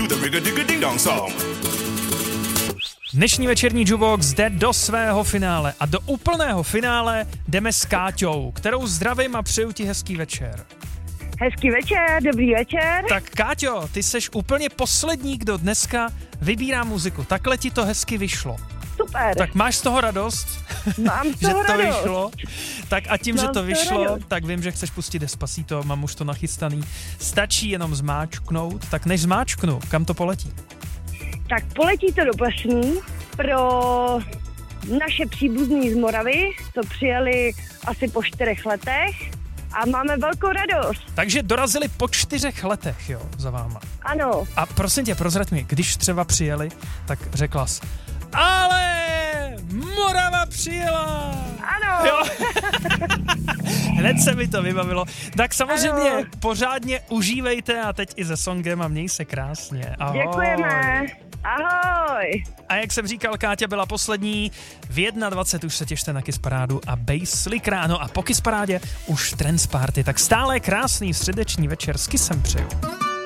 Dnešní večerní Jukebox jde do svého finále a do úplného finále jdeme s Káťou, kterou zdravím a přeju ti hezký večer. Hezký večer, dobrý večer. Tak Káťo, ty seš úplně poslední, kdo dneska vybírá muziku. Takhle ti to hezky vyšlo. Super. Tak máš z toho radost? Mám z toho že to radost. vyšlo? Tak a tím, Mám že to z toho vyšlo, radost. tak vím, že chceš pustit Despacito, mám už to nachystaný. Stačí jenom zmáčknout, tak než zmáčknu, kam to poletí? Tak poletí to do Plesní pro naše příbuzní z Moravy, co přijeli asi po 4 letech a máme velkou radost. Takže dorazili po 4 letech, jo, za váma. Ano. A prosím tě, prozrať mi, když třeba přijeli, tak řekla jsi, ale Morava přijela! Ano. Jo. Hned se mi to vybavilo. Tak samozřejmě Ano. pořádně užívejte a teď i se songem a měj se krásně. Ahoj. Děkujeme. Ahoj. A jak jsem říkal, Káťa byla poslední. V 21 už se těšte na Kiss Parádu a Basslik ráno a po Kiss Parádě už Trance Party. Tak stále krásný středeční večer s Kissem přeju.